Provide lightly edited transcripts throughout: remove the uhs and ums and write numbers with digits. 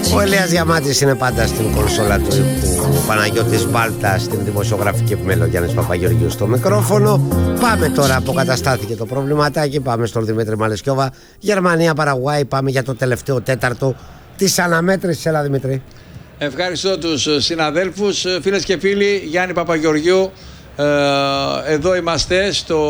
Ο Ηλίας Διαμάτης είναι πάντα στην κονσόλα του ήχου, ο Παναγιώτης Μπάλτα στην δημοσιογραφική επιμέλεια, Γιάννης Παπαγεωργίου στο μικρόφωνο. Πάμε τώρα, αποκαταστάθηκε το προβληματάκι, πάμε στον Δημήτρη Μαλεσκιώβα. Γερμανία, Παραγουάη, πάμε για το τελευταίο τέταρτο της αναμέτρησης. Έλα Δημήτρη. Ευχαριστώ τους συναδέλφους, φίλες και φίλοι. Γιάννη Παπαγεωργίου, εδώ είμαστε στο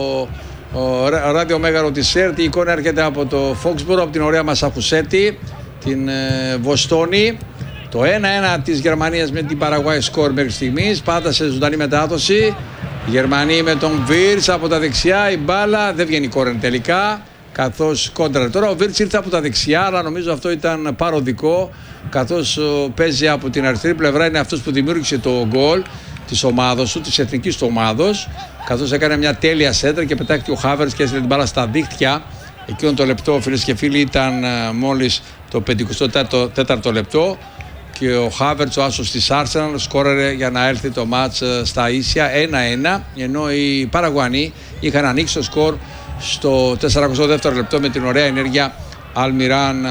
ραδιομέγαρο της ΕΡΤ. Η εικόνα έρχεται από το Φόξμπορο, από την ωραία Μασαχουσέτη, την Βοστόνη. Το 1-1 της Γερμανίας με την Παραγουάη σκορ μέχρι στιγμής, πάντα σε ζωντανή μετάδοση. Οι Γερμανοί με τον Βίρτς από τα δεξιά, η μπάλα δεν βγαίνει κόρεν τελικά, καθώς κόντρα. Τώρα ο Βίρτς ήρθε από τα δεξιά, αλλά νομίζω αυτό ήταν παροδικό, καθώς παίζει από την αριστερή πλευρά, είναι αυτός που δημιούργησε το γκολ της ομάδος του, της εθνικής του ομάδος, καθώς έκανε μια τέλεια σέντρα και πετάχτηκε ο Χάβερτς και έστειλε την μπάλα στα δίχτυα. Εκείνο το λεπτό, φίλες και φίλοι, ήταν μόλις το 54ο λεπτό και ο Χάβερτς, ο άσος της Arsenal, σκόραρε για να έρθει το μάτς στα ίσια 1-1, ενώ οι Παραγουανοί είχαν ανοίξει το σκορ στο 42ο λεπτό με την ωραία ενέργεια Αλμιράν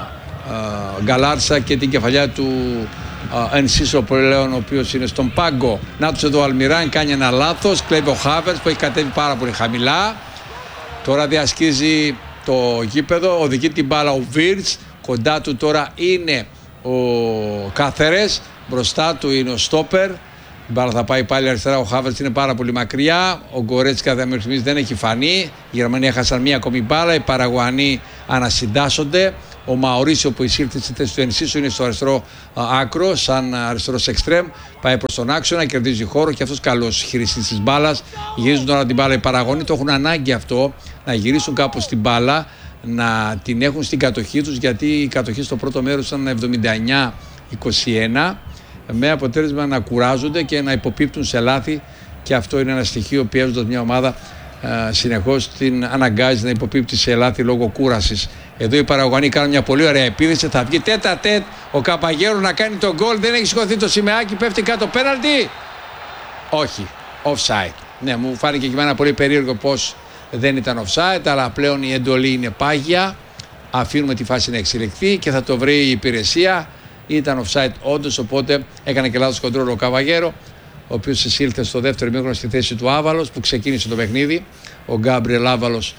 Γκαλάρτσα και την κεφαλιά του Ενσίσο πλέον, ο οποίος είναι στον πάγκο. Να τους εδώ ο Αλμιράν κάνει ένα λάθος, κλέβει ο Χάβερτς που έχει κατέβει πάρα πολύ χαμηλά. Τώρα διασκίζει το γήπεδο, οδηγεί την μπάλα ο Βίρτς, κοντά του τώρα είναι ο Κάθερες, μπροστά του είναι ο Στόπερ. Η μπάλα θα πάει πάλι αριστερά, ο Χάβερτς είναι πάρα πολύ μακριά, ο Γκορέτσκα μέχρι στιγμής δεν έχει φανεί. Οι Γερμανοί έχασαν μία ακόμη μπάλα, οι Παραγουανοί ανασυντάσσονται. Ο Μαωρίσιο που εισήλθε στη θέση του Ενσίσου είναι στο αριστερό άκρο, σαν αριστερός εξτρέμ. Πάει προς τον άξονα, κερδίζει χώρο και αυτός καλός χειριστής της μπάλας. Γυρίζουν τώρα την μπάλα οι Παραγωνοί, το έχουν ανάγκη αυτό, να γυρίσουν κάπως την μπάλα, να την έχουν στην κατοχή τους, γιατί η κατοχή στο πρώτο μέρος ήταν 79-21, με αποτέλεσμα να κουράζονται και να υποπίπτουν σε λάθη, και αυτό είναι ένα στοιχείο, πιέζοντας μια ομάδα συνεχώς την αναγκάζει να υποπίπτει σε λάθη λόγω κούρασης. Εδώ οι Παραγουανοί κάνουν μια πολύ ωραία επίδεση, θα βγει τέτα τέτ ο Καπαγέρο να κάνει τον γκολ, δεν έχει σηκωθεί το σημαίακι, πέφτει κάτω, πέναλτι. Όχι, offside. Ναι, μου φάνηκε και εμένα πολύ περίεργο πως δεν ήταν offside, αλλά πλέον η εντολή είναι πάγια, αφήνουμε τη φάση να εξελιχθεί και θα το βρει η υπηρεσία. Ήταν offside όντως, οπότε έκανε και λάθος κοντρόλ ο Καπαγέρο, ο οποίος εισήλθε στο δεύτερο ημίχρονο στη θέση του Άβαλος που ξεκίνησε το παιχνίδι. Ο Γκάμπριελ Άβαλος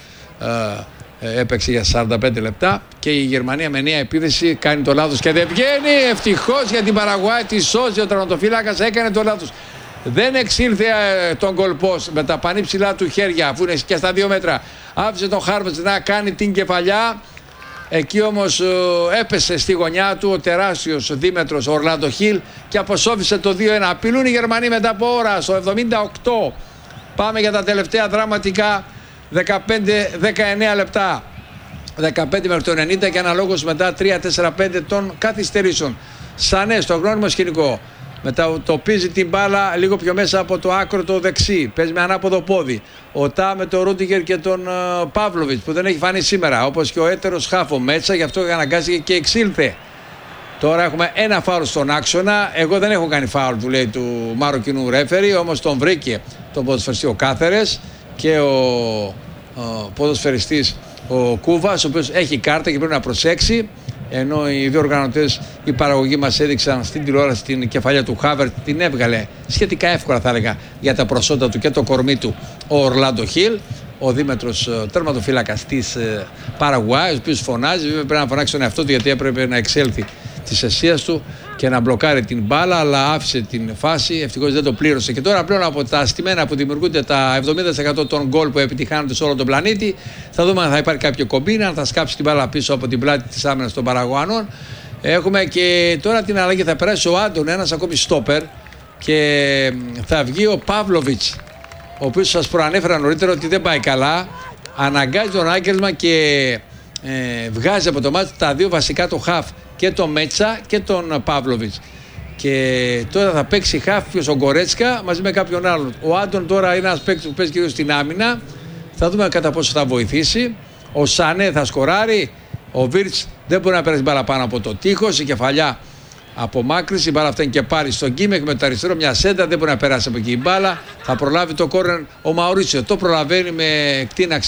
έπαιξε για 45 λεπτά και η Γερμανία με νέα επίθεση κάνει το λάθος και δεν βγαίνει. Ευτυχώς για την Παραγουάη, τη σώζει ο τερματοφύλακας, έκανε το λάθος. Δεν εξήλθε τον γκολπός με τα πανύψηλά του χέρια, αφού είναι και στα 2 μέτρα. Άφησε τον Χάρβετς να κάνει την κεφαλιά. Εκεί όμως έπεσε στη γωνιά του ο τεράστιος δίμετρος Ορλάντο Χιλ και αποσώφησε το 2-1. Απειλούν οι Γερμανοί μετά από ώρα στο 78. Πάμε για τα τελευταία δραματικά 15-19 λεπτά. 15 μέχρι το 90 και αναλόγως μετά 3-4-5 των καθυστερήσεων. Σανέ στο γνώριμο σκηνικό. Μετατοπίζει την μπάλα λίγο πιο μέσα από το άκρο το δεξί. Παίζει με ανάποδο πόδι. Ο Τά με τον Ρούντιγκερ και τον Παύλοβιτς που δεν έχει φανεί σήμερα. Όπως και ο έτερος Χάφο Μέτσα, γι' αυτό αναγκάστηκε και εξήλθε. Τώρα έχουμε ένα φάουλ στον άξονα. Εγώ δεν έχω κάνει φάουλ, του λέει του Μαροκινού ρέφερι. Όμως τον βρήκε τον ποδοσφαιριστή ο Κάθερες και ο ποδοσφαιριστής ο Κούβας, ο οποίος έχει κάρτα και πρέπει να προσέξει. Ενώ οι δύο οργανωτές, η παραγωγή μας έδειξαν στην τηλεόραση την κεφαλιά του Χάβερτ, την έβγαλε σχετικά εύκολα θα έλεγα για τα προσόντα του και το κορμί του ο Ορλάντο Χιλ, ο δίμετρος τερματοφύλακας της Παραγουάη, ο οποίος φωνάζει, βέβαια πρέπει να φωνάξει τον εαυτό του γιατί έπρεπε να εξέλθει της αιστείας του και να μπλοκάρει την μπάλα, αλλά άφησε την φάση, ευτυχώς δεν το πλήρωσε. Και τώρα πλέον από τα στημένα που δημιουργούνται τα 70% των γκολ που επιτυχάνονται σε όλο τον πλανήτη, θα δούμε αν θα υπάρχει κάποιο κομπίνα, αν θα σκάψει την μπάλα πίσω από την πλάτη της άμυνας των Παραγουανών. Έχουμε και τώρα την αλλαγή, θα περάσει ο Άντων, ένας ακόμη στόπερ, και θα βγει ο Παύλοβιτς, ο οποίος σας προανέφερα νωρίτερα ότι δεν πάει καλά. Αναγκάζει τον Άγκελσμαν και βγάζει από το μάτι τα δύο βασικά, το χαφ και τον Μέτσα και τον Παύλοβιτς. Και τώρα θα παίξει χαφ ο Γκορέτσκα μαζί με κάποιον άλλον. Ο Άντων τώρα είναι ένας παίκτης που παίζει κυρίως στην άμυνα. Θα δούμε κατά πόσο θα βοηθήσει. Ο Σανέ θα σκοράρει. Ο Βίρτς δεν μπορεί να περάσει μπάλα πάνω από το τείχος. Η κεφαλιά απομάκρυση. Η μπάλα φτάνει και πάλι στον Γκίμεκ με το αριστερό. Μια σέντα, δεν μπορεί να περάσει από εκεί η μπάλα. Θα προλάβει το κόρνερ ο Μαουρίσιο. Το προλαβαίνει με εκτείναξη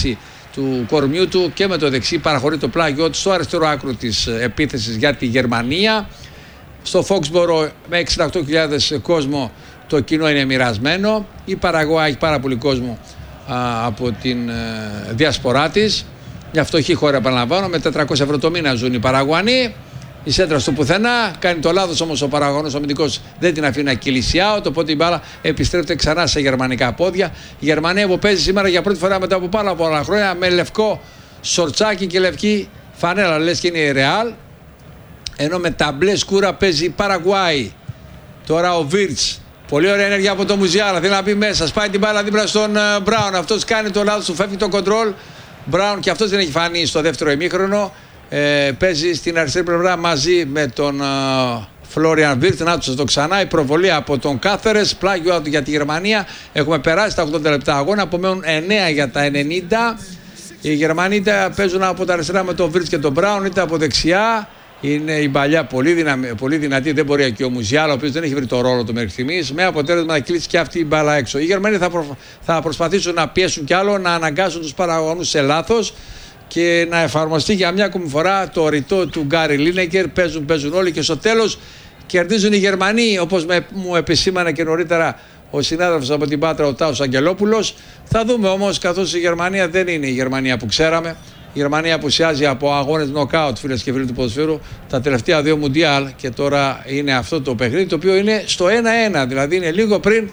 του κορμιού του και με το δεξί παραχωρεί το πλάγιο του στο αριστερό άκρο της επίθεσης για τη Γερμανία. Στο Foxborough με 68.000 κόσμο το κοινό είναι μοιρασμένο. Η Παραγουάη έχει πάρα πολύ κόσμο από την διασπορά της. Μια φτωχή χώρα, επαναλαμβάνω, με 400 ευρώ το μήνα ζουν οι Παραγουανοί. Η σέντρα στο πουθενά, κάνει το λάθος όμως ο Παραγουανός αμυντικός, δεν την αφήνει να κυλήσει out, οπότε η μπάλα επιστρέφεται ξανά σε γερμανικά πόδια. Η Γερμανία που παίζει σήμερα για πρώτη φορά μετά από πάρα πολλά χρόνια με λευκό σορτσάκι και λευκή φανέλα, λες και είναι η Real, ενώ με τα μπλε σκούρα παίζει η Παραγουάη. Τώρα ο Βίρτς, πολύ ωραία ενέργεια από το Μουζιάλα, θέλει να μπει μέσα, σπάει την μπάλα δίπλα στον Μπράουν, αυτός κάνει το λάθος του, φεύγει το κοντρόλ. Μπράουν και αυτός δεν έχει φανεί στο δεύτερο ημίχρονο. Παίζει στην αριστερή πλευρά μαζί με τον Φλόριαν Βίρτς. Να το ξανά η προβολή από τον Κάθερες, πλάγιο για τη Γερμανία. Έχουμε περάσει τα 80 λεπτά αγώνα, απομένουν 9 για τα 90. Οι Γερμανοί είτε παίζουν από τα αριστερά με τον Βίρτς και τον Μπράουν, είτε από δεξιά. Είναι η παλιά πολύ δυνατή, δεν μπορεί και ο Μουζιάλα, ο οποίος δεν έχει βρει το ρόλο του μέχρι στιγμής, με αποτέλεσμα να κλείσει και αυτή η μπάλα έξω. Οι Γερμανοί θα προσπαθήσουν να πιέσουν κι άλλο, να αναγκάσουν τους Παραγωνούς σε λάθος και να εφαρμοστεί για μια ακόμη φορά το ρητό του Γκάρι Λίνεκερ. Παίζουν όλοι και στο τέλος κερδίζουν οι Γερμανοί, όπως μου επισήμανε και νωρίτερα ο συνάδελφος από την Πάτρα, ο Τάος Αγγελόπουλος. Θα δούμε όμως, καθώς η Γερμανία δεν είναι η Γερμανία που ξέραμε. Η Γερμανία απουσιάζει από αγώνες νοκάουτ, φίλες και φίλοι του ποδοσφαίρου, τα τελευταία 2 Μουντιάλ, και τώρα είναι αυτό το παιχνίδι το οποίο είναι στο 1-1, δηλαδή είναι λίγο πριν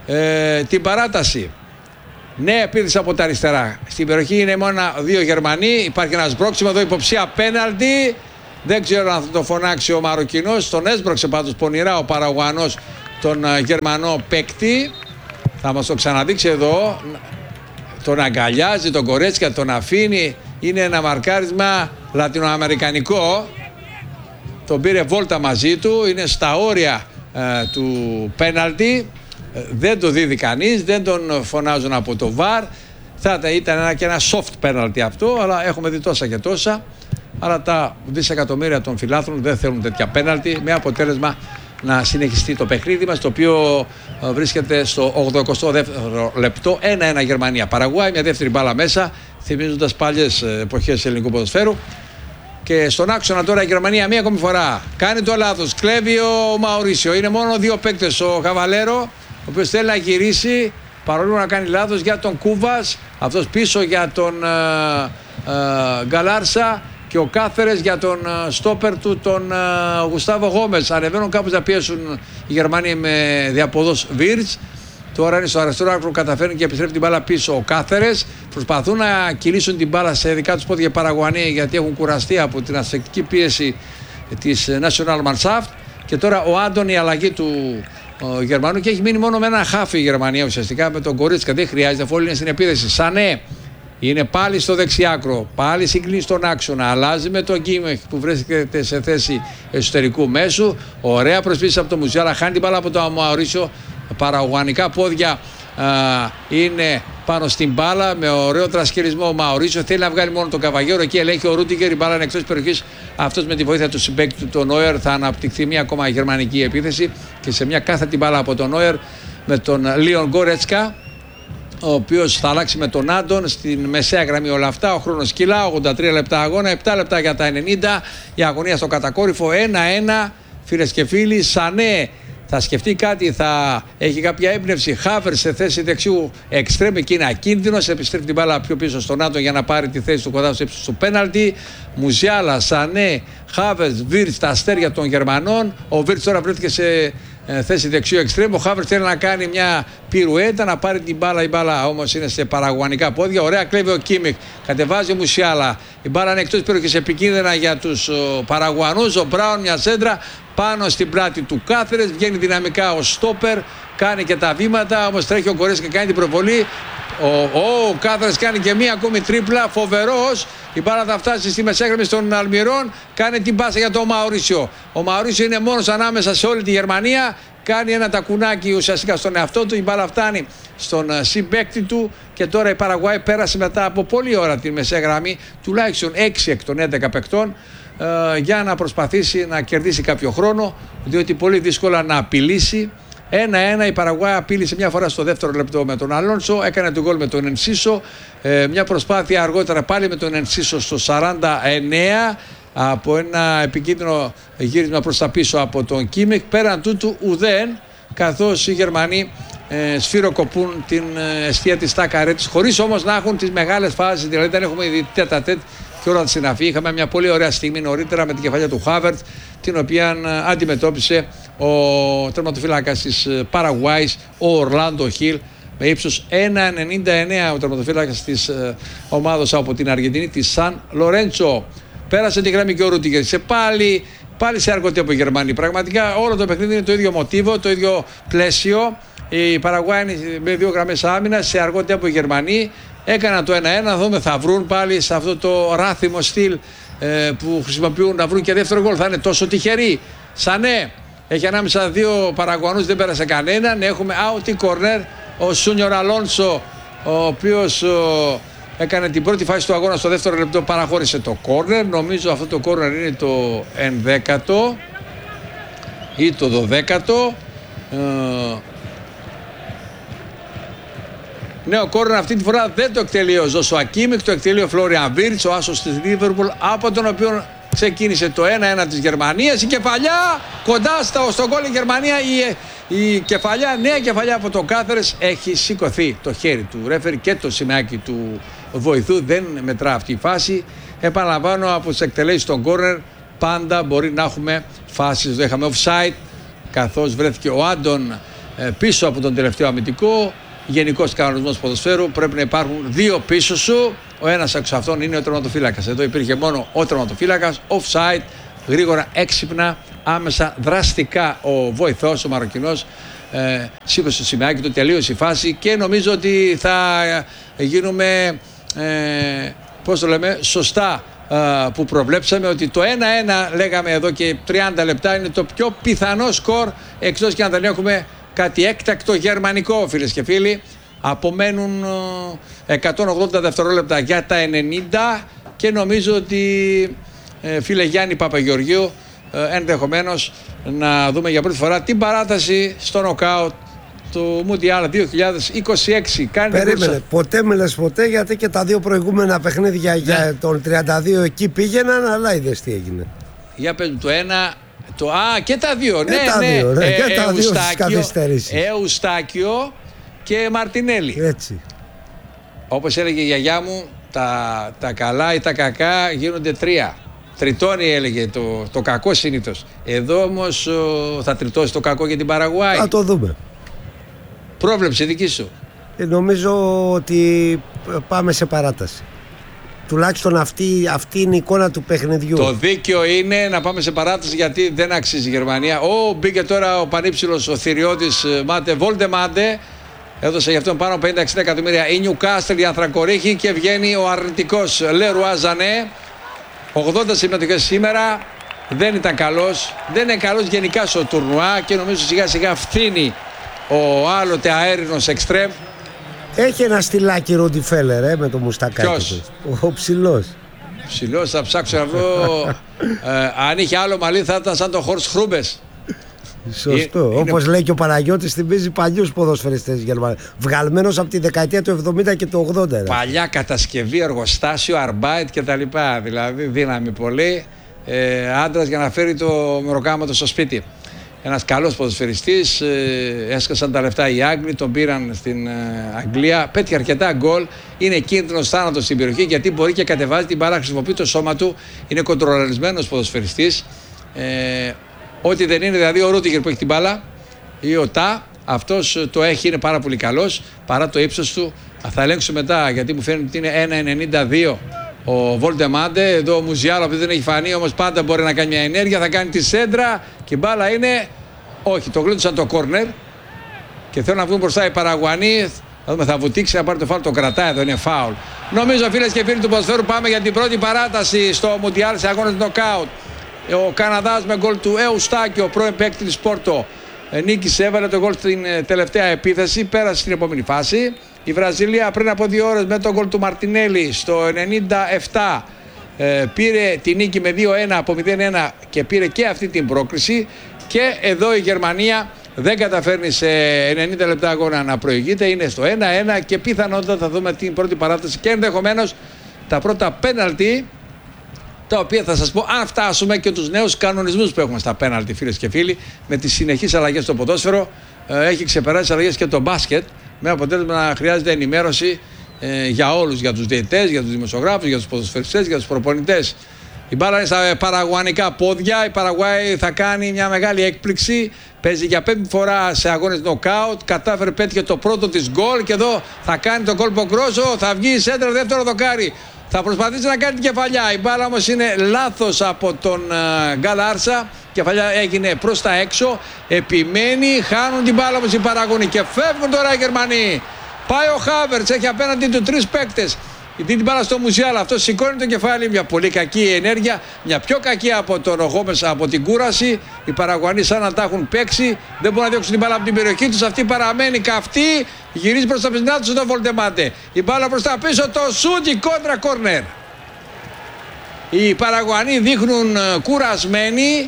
την παράταση. Νέα επίθεση από τα αριστερά. Στην περιοχή είναι μόνο 2 Γερμανοί. Υπάρχει ένα σμπρόξιμο εδώ, υποψία πέναλτι. Δεν ξέρω αν θα το φωνάξει ο Μαροκινός. Τον έσπρωξε πάντως πονηρά ο Παραγουανός τον Γερμανό παίκτη. Θα μας το ξαναδείξει εδώ. Τον αγκαλιάζει, τον Κορέτσκα, τον αφήνει. Είναι ένα μαρκάρισμα λατινοαμερικανικό. Τον πήρε βόλτα μαζί του. Είναι στα όρια του πέναλτι. Δεν το δίδει κανείς, δεν τον φωνάζουν από το VAR. Θα ήταν και ένα soft penalty αυτό, αλλά έχουμε δει τόσα και τόσα. Αλλά τα δισεκατομμύρια των φιλάθλων δεν θέλουν τέτοια penalty, με αποτέλεσμα να συνεχιστεί το παιχνίδι μας, το οποίο βρίσκεται στο 82ο λεπτό. 1-1 Γερμανία Παραγουάη, μια δεύτερη μπάλα μέσα, θυμίζοντας παλιές εποχές ελληνικού ποδοσφαίρου. Και στον άξονα τώρα η Γερμανία μία ακόμη φορά κάνει το λάθος, κλέβει ο Μαουρίσιο. Είναι μόνο 2 παίκτες, ο Καβαλέρο, ο οποίος θέλει να γυρίσει, παρόλο να κάνει λάθος, για τον Κούβας, αυτός πίσω για τον Γκαλάρσα, και ο Κάθερες για τον στόπερ του, τον Γουστάβο Γόμες. Ανεβαίνουν κάπως να πιέσουν οι Γερμανοί με διαποδός Βίρτς. Τώρα είναι στο αριστερό άκρο, καταφέρνει και επιστρέφει την μπάλα πίσω ο Κάθερες. Προσπαθούν να κυλήσουν την μπάλα σε δικά τους πόδια οι Παραγουανοί, γιατί έχουν κουραστεί από την ασθεκτική πίεση της National Mannschaft. Και τώρα ο Άντων, η αλλαγή του Γερμανού, και έχει μείνει μόνο με ένα χάφι η Γερμανία ουσιαστικά, με τον Κορίτσκα. Δεν χρειάζεται, αφού όλοι είναι στην επίθεση. Σανέ είναι πάλι στο δεξιάκρο, πάλι συγκλίνει στον άξονα, αλλάζει με τον Γκίμεχ που βρίσκεται σε θέση εσωτερικού μέσου. Ωραία προσπίση από το Μουζιάλα, χάνει την μπάλα από το Μαουρίσιο. Παραγουανικά πόδια είναι πάνω στην μπάλα, με ωραίο τρασκελισμό. Ο Μαουρίσιο θέλει να βγάλει μόνο τον Καβαγέρο, εκεί ελέγχει ο Ρούτιγκερ, η μπάλα είναι εκτός περιοχής. Αυτός με τη βοήθεια του συμπαίκτη του, τον Νόιερ, θα αναπτυχθεί μια ακόμα γερμανική επίθεση, και σε μια κάθετη μπάλα από τον Νόιερ με τον Λίον Γκορέτσκα, ο οποίος θα αλλάξει με τον Άντων στην μεσαία γραμμή όλα αυτά. Ο χρόνος κυλά, 83 λεπτά αγώνα, 7 λεπτά για τα 90. Η αγωνία στο κατακόρυφο, 1-1. Φίλες και φίλοι, Σανέ θα σκεφτεί κάτι, θα έχει κάποια έμπνευση. Χάβερ σε θέση δεξιού εξτρέμ, εκεί είναι ακίνδυνος. Επιστρέφει την μπάλα πιο πίσω στον Άντων για να πάρει τη θέση του κοντά στο ύψος του πέναλτι. Μουζιάλα, Σανέ, Χάβερ, Βίρτς, τα αστέρια των Γερμανών. Ο Βίρτς τώρα βρίσκεται σε θέση δεξιού εξτρέμ. Ο Χάβερ θέλει να κάνει μια πυρουέτα, να πάρει την μπάλα. Η μπάλα όμως είναι σε παραγουανικά πόδια. Ωραία, κλέβει ο Κίμιχ. Κατεβάζει ο Μουσιάλα. Η μπάλα είναι εκτός περιοχής, επικίνδυνα για τους Παραγουανούς. Ο Μπράουν, μια σέντρα πάνω στην πλάτη του Κάθερες. Βγαίνει δυναμικά ο στόπερ. Κάνει και τα βήματα. Όμως τρέχει ο Κορές και κάνει την προβολή. Ο Κάθερες κάνει και μία ακόμη τρίπλα. Φοβερός. Η μπάλα θα φτάσει στη μεσέγραμμη των Αλμυρών. Κάνει την πάσα για τον Μαουρίσιο. Ο Μαουρίσιο είναι μόνος ανάμεσα σε όλη τη Γερμανία. Κάνει ένα τακουνάκι ουσιαστικά στον εαυτό του. Η μπάλα φτάνει στον συμπαίκτη του. Και τώρα η Παραγουάη πέρασε μετά από πολλή ώρα τη μεσέγραμμη, τουλάχιστον 6 εκ των 11 παικτών, για να προσπαθήσει να κερδίσει κάποιο χρόνο, διότι πολύ δύσκολα να απειλήσει 1-1. Η Παραγουάη απείλησε μια φορά στο δεύτερο λεπτό με τον Αλόνσο, έκανε τον γκολ με τον Ενσίσο. Μια προσπάθεια αργότερα πάλι με τον Ενσίσο στο 49 από ένα επικίνδυνο γύρισμα προς τα πίσω από τον Κίμικ. Πέραν τούτου ουδέν, καθώς οι Γερμανοί σφυροκοπούν την εστία της Τάκαρέτης, χωρίς όμως να έχουν τις μεγάλες φάσεις. Δηλαδή δεν έχουμε ήδη τέτα-τέτ και όλα τα συναφή. Είχαμε μια πολύ ωραία στιγμή νωρίτερα με την κεφαλιά του Χάβερτ, την οποία αντιμετώπισε ο τερματοφύλακας της Παραγουάης, ο Ορλάντο Χιλ, με ύψος 1,99 ο τερματοφύλακας της ομάδος από την Αργεντινή, της Σαν Λορέντσο. Πέρασε τη γραμμή και ο Ρούτιγκερ. Πάλι σε αργοτή από οι Γερμανοί. Πραγματικά όλο το παιχνίδι είναι το ίδιο μοτίβο, το ίδιο πλαίσιο. Η Παραγουάη είναι με 2 γραμμές άμυνας, σε αργοτή από οι Γερμανοί. Έκαναν το 1-1. Δούμε, θα βρουν πάλι σε αυτό το ράθιμο στυλ που χρησιμοποιούν να βρουν και δεύτερο γκολ. Θα είναι τόσο τυχεροί. Σανέ έχει ανάμεσα 2 Παραγουανούς, δεν πέρασε κανέναν. Έχουμε out η κορνέρ. Ο Σούνιορ Αλόνσο, ο οποίος έκανε την πρώτη φάση του αγώνα, στο δεύτερο λεπτό παραχώρησε το κόρνερ. Νομίζω αυτό το κόρνερ είναι το 11ο ή το 12ο. Ναι, ο κόρνερ αυτή τη φορά δεν το εκτελεί ο Ζωσουά Κίμικ, το εκτελεί ο Φλόριαν Βίρτς, ο άσος της Λίβερπουλ, από τον οποίο ξεκίνησε το 1-1 της Γερμανίας. Η κεφαλιά κοντά στον γκολ, η Γερμανία, η κεφαλιά, νέα κεφαλιά από τον Κάθερες, έχει σηκωθεί το χέρι του ρέφερ και το σημαίακι του βοηθού. Δεν μετρά αυτή η φάση. Επαναλαμβάνω, από τις εκτελέσεις των κόρνερ πάντα μπορεί να έχουμε φάσεις. Δεν είχαμε offside, καθώς βρέθηκε ο Άντων πίσω από τον τελευταίο αμυντικό. Γενικός κανονισμός ποδοσφαίρου, πρέπει να υπάρχουν 2 πίσω σου. Ο ένας εξ αυτών είναι ο τερματοφύλακας. Εδώ υπήρχε μόνο ο τερματοφύλακας. Offside, γρήγορα, έξυπνα, άμεσα, δραστικά ο βοηθός, ο Μαροκινός, σήκωσε το σημαίακι του, τελείωσε η φάση και νομίζω ότι θα γίνουμε, πώς το λέμε, σωστά που προβλέψαμε, ότι το 1-1 λέγαμε εδώ και 30 λεπτά είναι το πιο πιθανό σκορ, εκτός και αν δεν έχουμε κάτι έκτακτο γερμανικό, φίλες και φίλοι. Απομένουν 180 δευτερόλεπτα για τα 90 και νομίζω ότι, φίλε Γιάννη Παπαγεωργίου, ενδεχομένως να δούμε για πρώτη φορά την παράταση στο νοκάουτ του Μουντιάλ 2026. Περίμενε, ποτέ με λες ποτέ, γιατί και τα 2 προηγούμενα παιχνίδια για τον 32 εκεί πήγαιναν, αλλά είδες τι έγινε. Για πες μου το ένα. Και τα 2, ναι, και τα 2 στις καθυστερήσεις. Εουστάκιο και Μαρτινέλη. Έτσι. Όπως έλεγε η γιαγιά μου, τα καλά ή τα κακά γίνονται 3. Τριτώνει, έλεγε το κακό συνήθως. Εδώ όμως θα τριτώσει το κακό για την Παραγουάη. Θα το δούμε. Πρόβλεψη δική σου. Νομίζω ότι πάμε σε παράταση. Τουλάχιστον αυτή είναι η εικόνα του παιχνιδιού. Το δίκαιο είναι να πάμε σε παράταση, γιατί δεν αξίζει η Γερμανία. Μπήκε τώρα ο πανύψηλος, ο θηριώδης Βόλτεμάντε. Έδωσε για αυτόν πάνω από 50-60 εκατομμύρια η Νιουκάστελ, η Ανθρακορίχη, και βγαίνει ο αρνητικός Λερουά Ζανέ. 80 συμμετοχές σήμερα. Δεν ήταν καλός. Δεν είναι καλός γενικά στο τουρνουά και νομίζω σιγά σιγά φθήνει ο άλλοτε αέρινος εξτρέμ. Έχει ένα στυλάκι Ρούντι Φέλερ με το μουστακάκι. Ποιος? Ο ψηλός. Ψηλός, θα ψάξω να βρω. Αν είχε άλλο μαλλί θα ήταν σαν το Χορστ Χρούμπες. Σωστό. Όπως λέει και ο Παναγιώτης, θυμίζει παλιούς ποδοσφαιριστές Γερμανία. Βγαλμένος από τη δεκαετία του 70 και του 80. Παλιά κατασκευή, εργοστάσιο, αρμπάιτ κτλ. Δηλαδή δύναμη πολύ. Άντρας για να φέρει το μεροκάματο στο σπίτι. Ένας καλός ποδοσφαιριστής, έσκασαν τα λεφτά οι Άγγλοι, τον πήραν στην Αγγλία, πέτυχε αρκετά γκολ, είναι κίνδυνος θάνατος στην περιοχή, γιατί μπορεί και κατεβάζει την μπάλα, χρησιμοποιεί το σώμα του, είναι κοντρολαρισμένος ποδοσφαιριστής. Ό,τι δεν είναι δηλαδή ο Ρούτιγκερ που έχει την μπάλα ή ο Τά, αυτός το έχει, είναι πάρα πολύ καλός παρά το ύψος του. Θα ελέγξω μετά, γιατί μου φαίνεται ότι είναι 1,92 ο Βολτεμάντε. Εδώ ο Μουζιάλο, που δεν έχει φανεί, όμως πάντα μπορεί να κάνει μια ενέργεια, θα κάνει τη σέντρα και η μπάλα είναι, όχι, το γλίτωσαν το κόρνερ και θέλουν να βγουν μπροστά οι Παραγουανοί. Θα δούμε, θα βουτήξει, να πάρει το φάουλ, το κρατάει, εδώ είναι φάουλ. Νομίζω, φίλες και φίλοι του ποδοσφαίρου, πάμε για την πρώτη παράταση στο Μουντιάλ σε αγώνες νοκάουτ. Ο Καναδάς με γκολ του Εουστάκιο, πρώην παίκτη της Πόρτο, νίκησε, έβαλε το γκολ στην τελευταία επίθεση, πέρασε στην επόμενη φάση. Η Βραζιλία πριν από 2 ώρες με το γκολ του Μαρτινέλη στο 97 πήρε τη νίκη με 2-1 από 0-1 και πήρε και αυτή την πρόκριση. Και εδώ η Γερμανία δεν καταφέρνει σε 90 λεπτά αγώνα να προηγείται, είναι στο 1-1 και πιθανότατα θα δούμε την πρώτη παράταση και ενδεχομένως τα πρώτα πέναλτι, τα οποία θα σας πω αν φτάσουμε και τους νέους κανονισμούς που έχουμε στα πέναλτι, φίλες και φίλοι, με τις συνεχείς αλλαγές στο ποδόσφαιρο. Έχει ξεπεράσει τις αλλαγές και το μπάσκετ, με αποτέλεσμα να χρειάζεται ενημέρωση για όλους, για τους διαιτητές, για τους δημοσιογράφους, για τους ποδοσφαιριστές, για τους προπονητές. Η μπάλα είναι στα παραγουανικά πόδια. Η Παραγουάη θα κάνει μια μεγάλη έκπληξη. Παίζει για 5η φορά σε αγώνες νοκάουτ. Κατάφερε, πέτυχε το πρώτο της γκολ και εδώ θα κάνει το κόλπο κρόσο. Θα βγει η σέντρα, δεύτερο δοκάρι. Θα προσπαθήσει να κάνει την κεφαλιά. Η μπάλα όμως είναι λάθος από τον Γκάλα-Άρσα. Η κεφαλιά έγινε προς τα έξω. Επιμένει, χάνουν την μπάλα όμως οι Παραγωνοί και φεύγουν τώρα οι Γερμανοί. Πάει ο Χάβερτς, έχει απέναντι του 3 παίκτες. Δίνει την μπάλα στο Μουσιάλα. Αυτό σηκώνει το κεφάλι. Μια πολύ κακή ενέργεια. Μια πιο κακή από τον Γόμες από την κούραση. Οι Παραγουανοί σαν να τα έχουν παίξει. Δεν μπορούν να διώξουν την μπάλα από την περιοχή τους. Αυτή παραμένει καυτή. Γυρίζει προς τα πισινά τους εδώ Βολτεμάτε. Η μπάλα προς τα πίσω. Το σούτ, η κόντρα κόρνερ. Οι Παραγουανοί δείχνουν κουρασμένοι.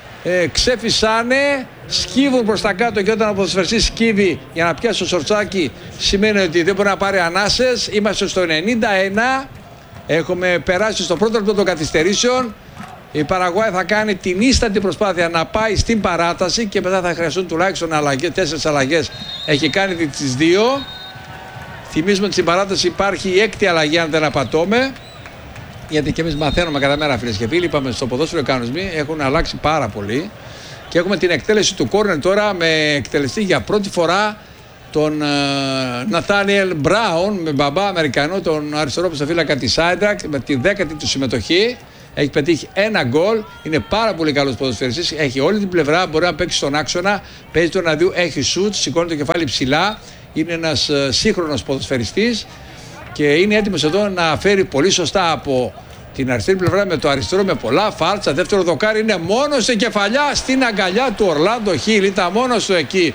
Ξέφυσάνε, σκύβουν προς τα κάτω και όταν ο ποδοσφαιριστής σκύβει για να πιάσει το σορτσάκι σημαίνει ότι δεν μπορεί να πάρει ανάσες. Είμαστε στο 91, έχουμε περάσει στο πρώτο λεπτό των καθυστερήσεων. Η Παραγουάη θα κάνει την ίστατη προσπάθεια να πάει στην παράταση και μετά θα χρειαστούν τουλάχιστον 4 αλλαγές. Έχει κάνει τις 2. Θυμίζουμε ότι στην παράταση υπάρχει η 6η αλλαγή αν δεν απατώμε. Γιατί και εμείς μαθαίνουμε κατά μέρα, φίλες και φίλοι. Είπαμε στο ποδόσφαιρο οι κανονισμοί έχουν αλλάξει πάρα πολύ. Και έχουμε την εκτέλεση του κόρνερ τώρα με εκτελεστή για πρώτη φορά τον Ναθάνιελ Μπράουν, με μπαμπά Αμερικανό, τον αριστερό ποδοσφαιριστή της Άιντραχτ, με τη 10η του συμμετοχή. Έχει πετύχει 1 γκολ. Είναι πάρα πολύ καλός ποδοσφαιριστής. Έχει όλη την πλευρά, μπορεί να παίξει στον άξονα. Παίζει τον αδειού, έχει σουτ, σηκώνει το κεφάλι ψηλά. Είναι ένας σύγχρονος ποδοσφαιριστής. Και είναι έτοιμος εδώ να φέρει πολύ σωστά από την αριστερή πλευρά με το αριστερό με πολλά φάλτσα. Δεύτερο δοκάρι είναι μόνος σε κεφαλιά στην αγκαλιά του Ορλάντο Χιλ. Ήταν μόνος του εκεί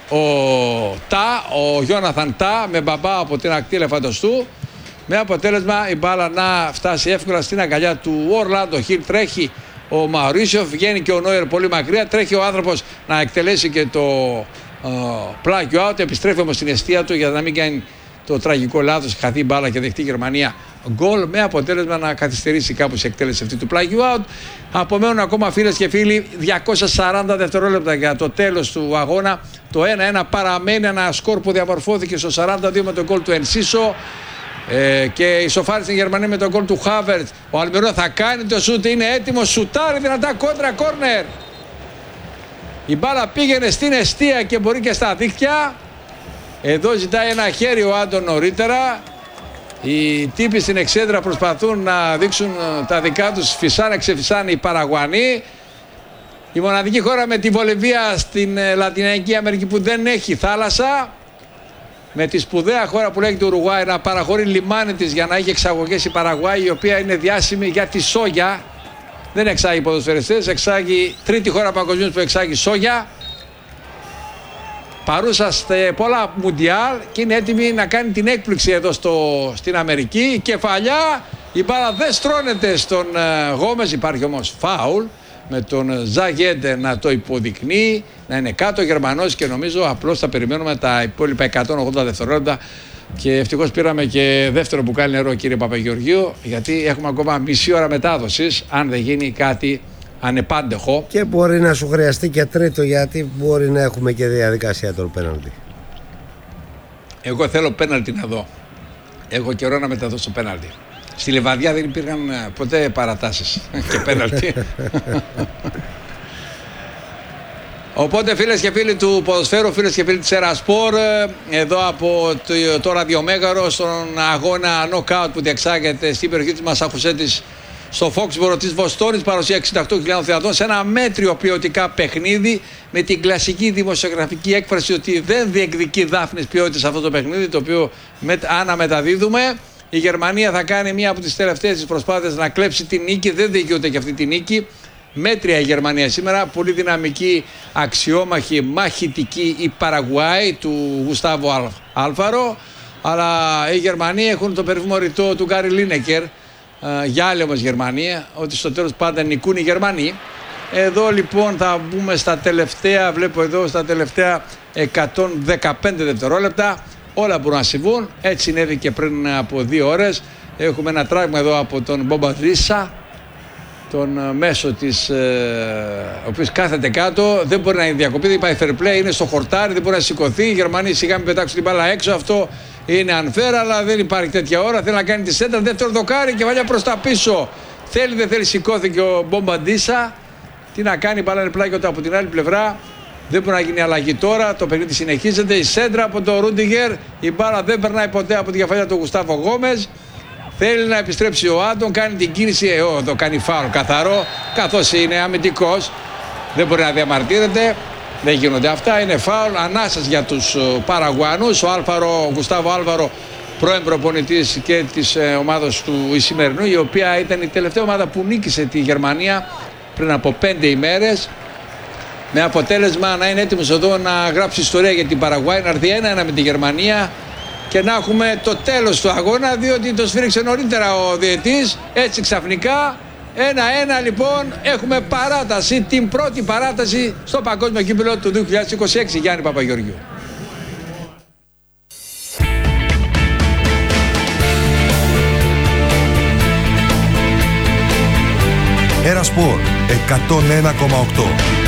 ο Γιόναθαν Τά με μπαμπά από την ακτή ελεφαντοστού. Με αποτέλεσμα η μπάλα να φτάσει εύκολα στην αγκαλιά του Ορλάντο Χιλ. Τρέχει ο Μαουρίσιο, βγαίνει και ο Νόιερ πολύ μακριά. Τρέχει ο άνθρωπος να εκτελέσει και το πλάγιο out. Επιστρέφει όμως στην αιστεία του για να μην κάνει το τραγικό λάθος, χαθεί μπάλα και δεχτεί η Γερμανία γκολ, με αποτέλεσμα να καθυστερήσει κάπως η εκτέλεση αυτή του πλάγιου out. Απομένουν ακόμα, φίλες και φίλοι, 240 δευτερόλεπτα για το τέλος του αγώνα. Το 1-1 παραμένει ένα σκορ που διαμορφώθηκε στο 42 με τον γκολ του Ενσίσο και ισοφάρισε η Γερμανία με τον γκολ του Χάβερτ. Ο Αλμιρό θα κάνει το σούτ, είναι έτοιμος, σουτάρει δυνατά, κόντρα κόρνερ. Η μπάλα πήγαινε στην εστία και μπορεί και στα δίχτυα. Εδώ ζητάει ένα χέρι ο Άντων νωρίτερα. Οι τύποι στην εξέδρα προσπαθούν να δείξουν τα δικά τους, φυσάνε, ξεφυσάνε οι Παραγουανοί. Η μοναδική χώρα με τη Βολιβία στην Λατινική Αμερική που δεν έχει θάλασσα, με τη σπουδαία χώρα που λέγεται Ουρουγουάη να παραχωρεί λιμάνι της για να έχει εξαγωγές η Παραγουάη, η οποία είναι διάσημη για τη σόγια. Δεν εξάγει ποδοσφαιριστές, εξάγει, τρίτη χώρα παγκοσμίως που εξάγει σόγια. Παρούσα σε πολλά μουντιάλ και είναι έτοιμη να κάνει την έκπληξη εδώ στην Αμερική. Η κεφαλιά, η μπάλα δεν στρώνεται στον Γόμες, υπάρχει όμως φάουλ με τον Ζαγέντε να το υποδεικνύει, να είναι κάτω ο Γερμανός και νομίζω απλώς θα περιμένουμε τα υπόλοιπα 180 δευτερόλεπτα και ευτυχώς πήραμε και δεύτερο μπουκάλι νερό, κύριε Παπαγεωργίου, γιατί έχουμε ακόμα μισή ώρα μετάδοσης αν δεν γίνει κάτι ανεπάντεχο. Και μπορεί να σου χρειαστεί και τρίτο, γιατί μπορεί να έχουμε και διαδικασία των πέναλτι. Εγώ θέλω πέναλτι να δω. Έχω καιρό να μεταδώσω πέναλτι. Στη Λιβαδιά δεν υπήρχαν ποτέ παρατάσεις και πέναλτι. Οπότε, φίλες και φίλοι του ποδοσφαίρου, φίλες και φίλοι της Ερασπορ, εδώ από το ραδιομέγαρο στον αγώνα knockout που διεξάγεται στην περιοχή της Μασαχουσέτης στο Φόξμπορο της Βοστόνης, παρουσία 68.000 θεατών, σε ένα μέτριο ποιοτικά παιχνίδι, με την κλασική δημοσιογραφική έκφραση ότι δεν διεκδικεί δάφνης ποιότητας αυτό το παιχνίδι, το οποίο αναμεταδίδουμε. Η Γερμανία θα κάνει μία από τις τελευταίες της προσπάθειες να κλέψει την νίκη, δεν δικαιούται και αυτή τη νίκη. Μέτρια η Γερμανία σήμερα, πολύ δυναμική, αξιόμαχη, μαχητική η Παραγουάη του Γουστάβο Άλφαρο, αλλά οι Γερμανοί έχουν το περίφημο ρητό του Γκάρι Λίνεκερ, για άλλη όμως Γερμανία, ότι στο τέλος πάντα νικούν οι Γερμανοί. Εδώ λοιπόν θα μπούμε στα τελευταία, βλέπω εδώ στα τελευταία 115 δευτερόλεπτα. Όλα μπορούν να συμβούν. Έτσι συνέβη και πριν από 2 ώρες. Έχουμε ένα τράγμα εδώ από τον Μπομπαντίσα, τον μέσο της, ο οποίος κάθεται κάτω, δεν μπορεί να διακοπεί, δεν υπάρχει fair play, είναι στο χορτάρι, δεν μπορεί να σηκωθεί. Οι Γερμανοί σιγά μην πετάξουν την μπάλα έξω, αυτό είναι unfair, αλλά δεν υπάρχει τέτοια ώρα. Θέλει να κάνει τη σέντρα, δεύτερο δοκάρι και βαλιά προς τα πίσω. Θέλει, δεν θέλει, σηκώθηκε ο Μπομπαντίσα. Τι να κάνει, η μπάλα είναι πλάγιο από την άλλη πλευρά. Δεν μπορεί να γίνει αλλαγή τώρα. Το παιχνίδι συνεχίζεται. Η σέντρα από τον Ρούντιγκερ. Η μπάλα δεν περνάει ποτέ από τη κεφαλιά του Γουστάβο Γκόμες. Θέλει να επιστρέψει ο Άντων. Κάνει την κίνηση. Εδώ κάνει φάουλ καθαρό. Καθώς είναι αμυντικός. Δεν μπορεί να διαμαρτύρεται. Δεν γίνονται αυτά. Είναι φάουλ. Ανάσας για τους Παραγουανούς. Ο Γουστάβο Άλβαρο, πρώην προπονητής και της ομάδας του Ισημερινού, η οποία ήταν η τελευταία ομάδα που νίκησε τη Γερμανία πριν από 5 ημέρες. Με αποτέλεσμα να είναι έτοιμος εδώ να γράψει ιστορία για την Παραγουάη, να έρθει 1-1 με τη Γερμανία και να έχουμε το τέλος του αγώνα, διότι το σφύριξε νωρίτερα ο διαιτής. Έτσι ξαφνικά 1-1 λοιπόν, έχουμε παράταση, την πρώτη παράταση στο παγκόσμιο κύπελλο του 2026. Γιάννη Παπαγεωργίου. Ένα Σπορ 101,8.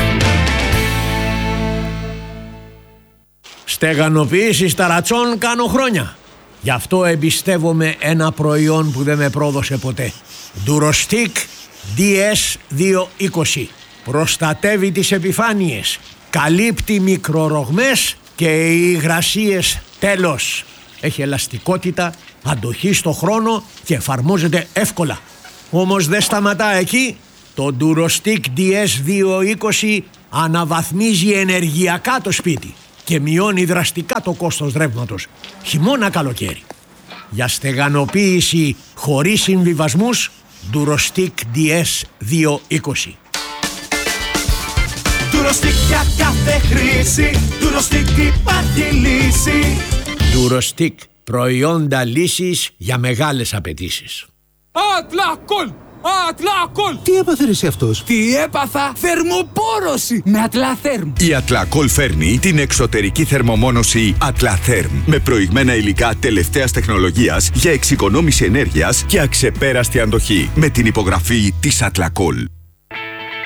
Στεγανοποίηση ταρατσών κάνω χρόνια. Γι' αυτό εμπιστεύομαι ένα προϊόν που δεν με πρόδωσε ποτέ. Durostic DS220. Προστατεύει τις επιφάνειες, καλύπτει μικρορογμές και υγρασίες τέλος. Έχει ελαστικότητα, αντοχή στο χρόνο και εφαρμόζεται εύκολα. Όμως δεν σταματά εκεί. Το Durostic DS220 αναβαθμίζει ενεργειακά το σπίτι και μειώνει δραστικά το κόστος ρεύματος, χειμώνα καλοκαίρι. Για στεγανοποίηση χωρίς συμβιβασμούς, Durostic DS220. Durostic για κάθε χρήση, Durostic υπάρχει λύση. Durostic, προϊόντα λύσης για μεγάλες απαιτήσεις. Ατλακόλ! Ατλακόλ! Τι έπαθε εσύ αυτός? Τι έπαθα? Θερμοπόρωση με Ατλαθέρμ. Η Ατλακόλ φέρνει την εξωτερική θερμομόνωση Ατλαθέρμ με προηγμένα υλικά τελευταίας τεχνολογίας για εξοικονόμηση ενέργειας και αξεπέραστη αντοχή με την υπογραφή της Ατλακόλ.